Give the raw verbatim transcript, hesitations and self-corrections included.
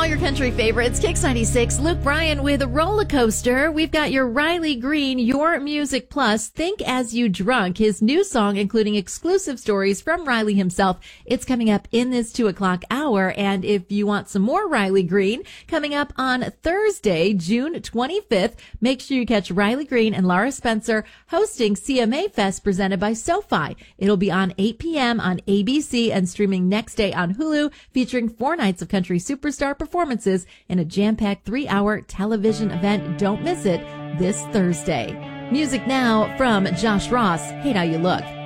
your country favorites. Kicks ninety-six, Luke Bryan with a roller coaster. We've got your Riley Green, Your Music Plus, Think As You Drunk, his new song, including exclusive stories from Riley himself. It's coming up in this two o'clock hour. And if you want some more Riley Green, coming up on Thursday, June twenty-fifth, make sure you catch Riley Green and Laura Spencer hosting C M A Fest presented by SoFi. It'll be on eight p.m. on A B C and streaming next day on Hulu, featuring four nights of country superstar performances in a jam-packed three-hour television event. Don't miss it this Thursday. Music now from Josh Ross. Hate How You Look.